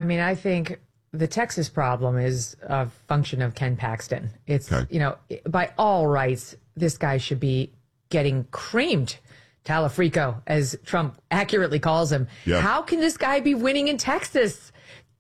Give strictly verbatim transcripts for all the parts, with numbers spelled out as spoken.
mean, I think the Texas problem is a function of Ken Paxton. It's, okay. you know, by all rights, this guy should be getting creamed. Talafrico, as Trump accurately calls him. Yeah. How can this guy be winning in Texas?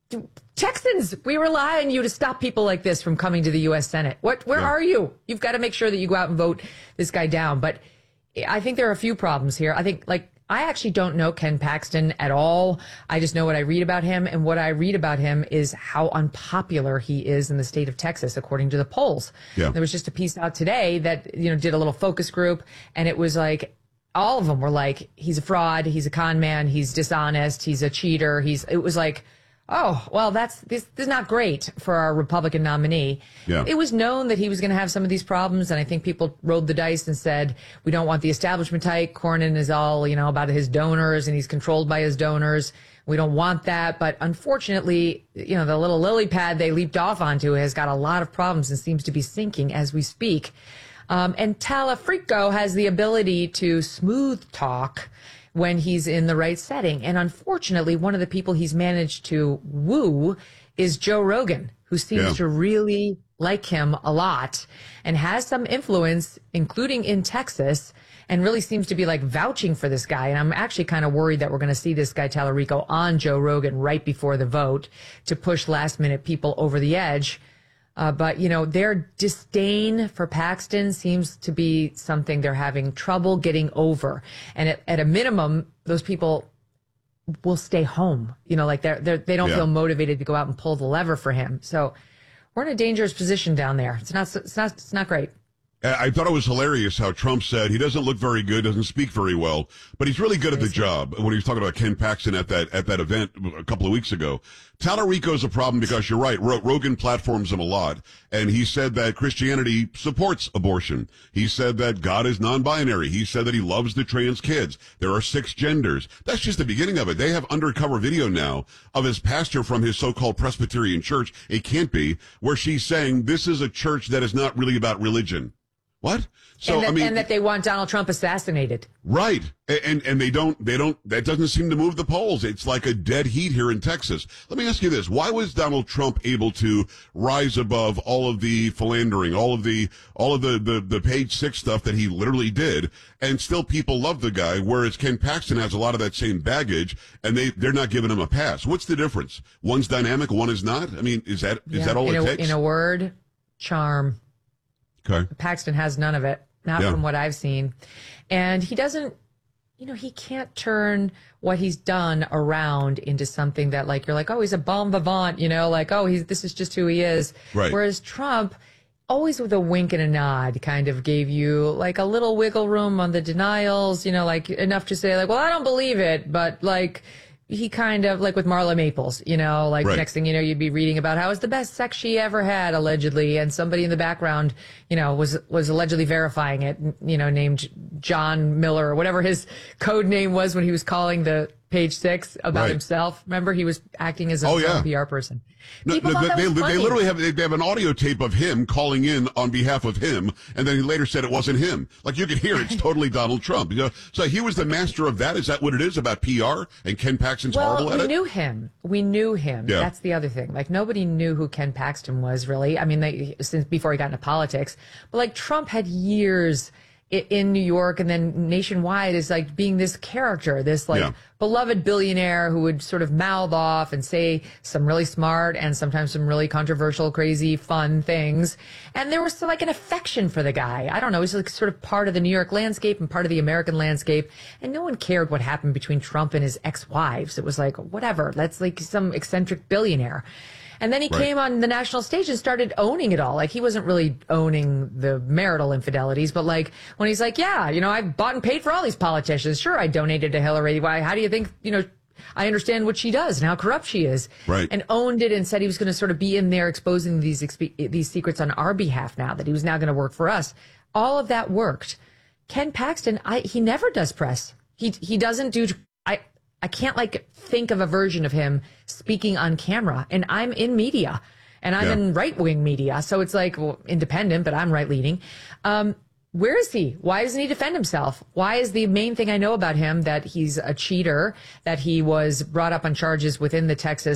Texans, we rely on you to stop people like this from coming to the U S Senate. What? Where yeah. are you? You've got to make sure that you go out and vote this guy down. But I think there are a few problems here. I think, like, I actually don't know Ken Paxton at all. I just know what I read about him. And what I read about him is how unpopular he is in the state of Texas, according to the polls. Yeah. There was just a piece out today that, you know, did a little focus group. And it was like, all of them were like, he's a fraud. He's a con man. He's dishonest. He's a cheater. He's, it was like, oh, well, that's, this, this is not great for our Republican nominee. Yeah. It was known that he was going to have some of these problems. And I think people rolled the dice and said, we don't want the establishment type. Cornyn is all, you know, about his donors and he's controlled by his donors. We don't want that. But unfortunately, you know, the little lily pad they leaped off onto has got a lot of problems and seems to be sinking as we speak. Um, and Talafrico has the ability to smooth talk when he's in the right setting. And unfortunately, one of the people he's managed to woo is Joe Rogan, who seems yeah. to really like him a lot and has some influence, including in Texas, and really seems to be like vouching for this guy. And I'm actually kind of worried that we're going to see this guy Talarico on Joe Rogan right before the vote to push last minute people over the edge. Uh, but, you know, their disdain for Paxton seems to be something they're having trouble getting over. And at, at a minimum, those people will stay home. You know, like they're, they're, they don't yeah. feel motivated to go out and pull the lever for him. So we're in a dangerous position down there. It's not, it's not, it's not great. I thought it was hilarious how Trump said he doesn't look very good, doesn't speak very well, but he's really good at the job. When he was talking about Ken Paxton at that at that event a couple of weeks ago, Talarico's a problem because you're right. Rogan platforms him a lot, and he said that Christianity supports abortion. He said that God is non-binary. He said that he loves the trans kids. There are six genders. That's just the beginning of it. They have undercover video now of his pastor from his so-called Presbyterian church. It can't be, where she's saying this is a church that is not really about religion. What? So and that, I mean, and that they want Donald Trump assassinated. Right. And and they don't they don't that doesn't seem to move the polls. It's like a dead heat here in Texas. Let me ask you this. Why was Donald Trump able to rise above all of the philandering, all of the all of the the, the page six stuff that he literally did, and still people love the guy, whereas Ken Paxton has a lot of that same baggage and they they're not giving him a pass. What's the difference? One's dynamic, one is not? I mean, is that is yeah, that all it a, takes? In a word, charm. Okay. Paxton has none of it, not yeah. from what I've seen. And he doesn't, you know, he can't turn what he's done around into something that, like, you're like, oh, he's a bon vivant, you know, like, oh, he's this is just who he is. Right. Whereas Trump, always with a wink and a nod, kind of gave you like a little wiggle room on the denials, you know, like enough to say like, well, I don't believe it, but like, he kind of, like with Marla Maples, you know, like right. next thing you know, you'd be reading about how it's the best sex she ever had, allegedly, and somebody in the background, you know, was was allegedly verifying it, you know, named John Miller or whatever his code name was when he was calling the Page Six about right. himself. Remember, he was acting as a oh, yeah. P R person. No, no, they, they, they literally have they have an audio tape of him calling in on behalf of him, and then he later said it wasn't him. Like you could hear, it's totally Donald Trump. You know, so he was the master of that. Is that what it is about P R? And Ken Paxton's well, horrible at we it. We knew him. We knew him. Yeah. That's the other thing. Like nobody knew who Ken Paxton was really. I mean, they, since before he got into politics, but like Trump had years in New York and then nationwide is like being this character, this like yeah. beloved billionaire who would sort of mouth off and say some really smart and sometimes some really controversial, crazy, fun things. And there was still like an affection for the guy. I don't know. He's like sort of part of the New York landscape and part of the American landscape. And no one cared what happened between Trump and his ex-wives. It was like, whatever. That's like some eccentric billionaire. And then he right. came on the national stage and started owning it all. Like, he wasn't really owning the marital infidelities, but like, when he's like, yeah, you know, I bought and paid for all these politicians. Sure, I donated to Hillary. Why? How do you think, you know, I understand what she does and how corrupt she is. Right. And owned it and said he was going to sort of be in there exposing these, exp- these secrets on our behalf now, that he was now going to work for us. All of that worked. Ken Paxton, I, he never does press. He, he doesn't do, I, I can't like think of a version of him speaking on camera, and I'm in media and I'm yeah. in right wing media. So it's like, well, independent, but I'm right leaning. Um, where is he? Why doesn't he defend himself? Why is the main thing I know about him that he's a cheater, that he was brought up on charges within the Texas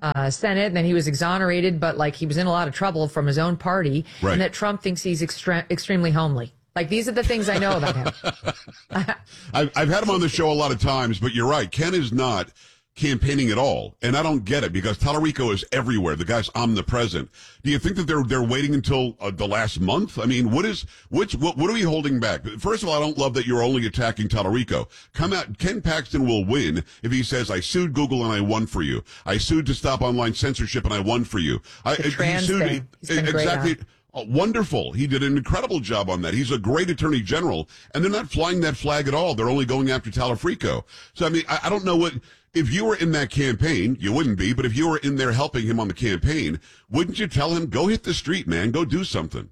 uh, Senate, and then he was exonerated, but like he was in a lot of trouble from his own party, right. and that Trump thinks he's extre- extremely homely. Like, these are the things I know about him. I've, I've had him on the show a lot of times, but you're right. Ken is not campaigning at all. And I don't get it because Tallarico is everywhere. The guy's omnipresent. Do you think that they're, they're waiting until uh, the last month? I mean, what is, which, what, what are we holding back? First of all, I don't love that you're only attacking Tallarico. Come out, Ken Paxton will win if he says, I sued Google and I won for you. I sued to stop online censorship and I won for you. I, the trans he sued, thing. He's been exactly. Great Oh, wonderful. He did an incredible job on that. He's a great attorney general, and they're not flying that flag at all. They're only going after Tallarico. So, I mean, I, I don't know what, if you were in that campaign, you wouldn't be, but if you were in there helping him on the campaign, wouldn't you tell him, go hit the street, man, go do something?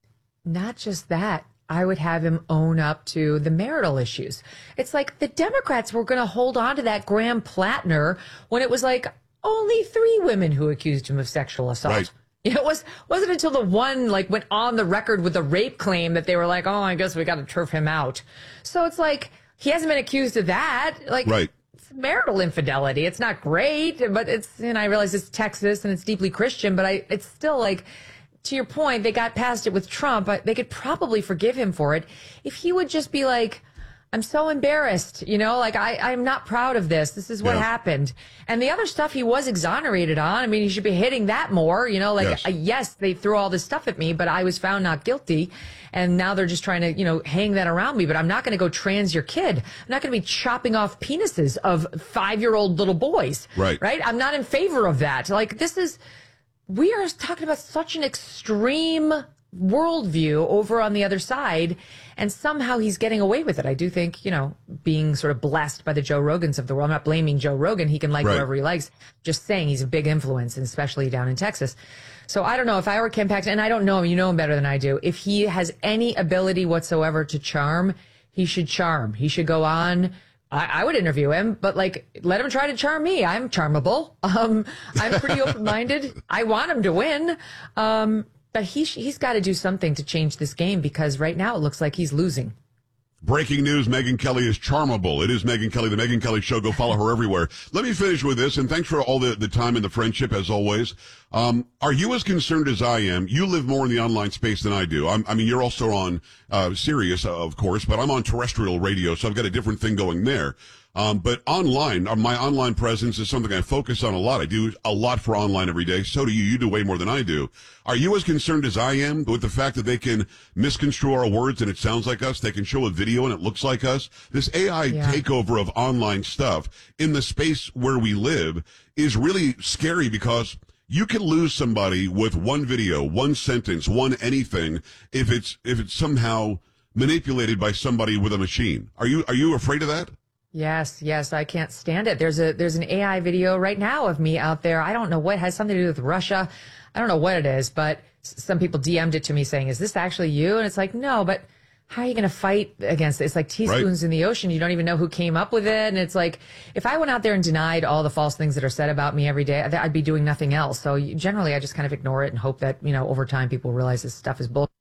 Not just that. I would have him own up to the marital issues. It's like the Democrats were going to hold on to that Graham Plattner when it was like only three women who accused him of sexual assault. Right. It was, wasn't until the one like went on the record with a rape claim that they were like, oh, I guess we got to turf him out. So it's like, he hasn't been accused of that. Like, right. It's marital infidelity. It's not great, but it's, and I realize it's Texas and it's deeply Christian, but I, it's still like, to your point, they got past it with Trump, but they could probably forgive him for it if he would just be like, I'm so embarrassed, you know, like I, I'm not proud of this. This is what yeah. happened. And the other stuff he was exonerated on, I mean, he should be hitting that more, you know, like, yes, uh, yes they threw all this stuff at me, but I was found not guilty. And now they're just trying to, you know, hang that around me. But I'm not going to go trans your kid. I'm not going to be chopping off penises of five-year-old little boys. Right. Right. I'm not in favor of that. Like, this is, we are talking about such an extreme worldview over on the other side, and somehow he's getting away with it. I do think, you know, being sort of blessed by the Joe Rogans of the world. I'm not blaming Joe Rogan. He can like right. whoever he likes. Just saying he's a big influence, and especially down in Texas. So I don't know if I were Ken Paxton, and I don't know him, you know him better than I do. If he has any ability whatsoever to charm, he should charm. He should go on. I, I would interview him, but like, let him try to charm me. I'm charmable. Um, I'm pretty open-minded. I want him to win. Um, But he, he's got to do something to change this game, because right now it looks like he's losing. Breaking news, Megyn Kelly is charmable. It is Megyn Kelly, the Megyn Kelly Show. Go follow her everywhere. Let me finish with this, and thanks for all the, the time and the friendship, as always. Um, are you as concerned as I am? You live more in the online space than I do. I'm, I mean, you're also on uh, Sirius, uh, of course, but I'm on terrestrial radio, so I've got a different thing going there. Um, but online, uh, my online presence is something I focus on a lot. I do a lot for online every day. So do you. You do way more than I do. Are you as concerned as I am with the fact that they can misconstrue our words and it sounds like us? They can show a video and it looks like us. This A I yeah. takeover of online stuff in the space where we live is really scary, because you can lose somebody with one video, one sentence, one anything if it's if it's somehow manipulated by somebody with a machine. Are you are you afraid of that? Yes, yes, I can't stand it. There's a there's an A I video right now of me out there. I don't know what it has something to do with Russia. I don't know what it is, but some people D M'd it to me saying, "Is this actually you?" And it's like, no, but how are you going to fight against it? It's like teaspoons right. in the ocean. You don't even know who came up with it. And it's like, if I went out there and denied all the false things that are said about me every day, I'd be doing nothing else. So generally, I just kind of ignore it and hope that, you know, over time people realize this stuff is bullshit.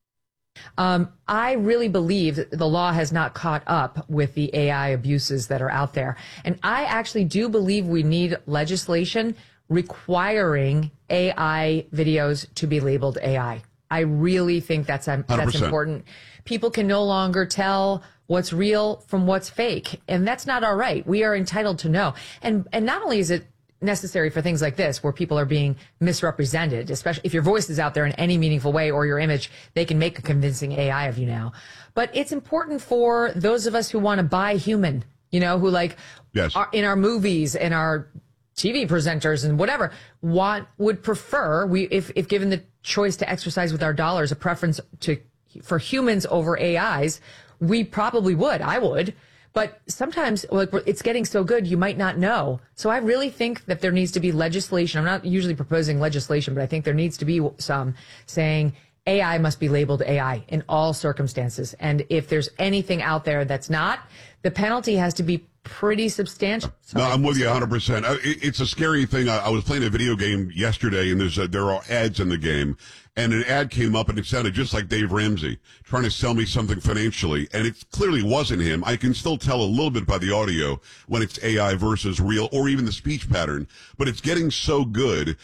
Um, I really believe that the law has not caught up with the A I abuses that are out there. And I actually do believe we need legislation requiring A I videos to be labeled A I. I really think that's, um, that's important. People can no longer tell what's real from what's fake. And that's not all right. We are entitled to know. And, and not only is it necessary for things like this, where people are being misrepresented, especially if your voice is out there in any meaningful way, or your image, they can make a convincing A I of you now. But it's important for those of us who want to buy human, you know, who like yes. are in our movies and our T V presenters and whatever, want, would prefer, we, if, if given the choice to exercise with our dollars, a preference to, for humans over A Is, we probably would. I would. But sometimes, like, it's getting so good, you might not know. So I really think that there needs to be legislation. I'm not usually proposing legislation, but I think there needs to be some saying A I must be labeled A I in all circumstances. And if there's anything out there that's not, the penalty has to be pretty substantial. So no, I'm with you one hundred percent. It's a scary thing. I was playing a video game yesterday, and there's a, there are ads in the game, and an ad came up, and it sounded just like Dave Ramsey trying to sell me something financially, and it clearly wasn't him. I can still tell a little bit by the audio when it's A I versus real, or even the speech pattern, but it's getting so good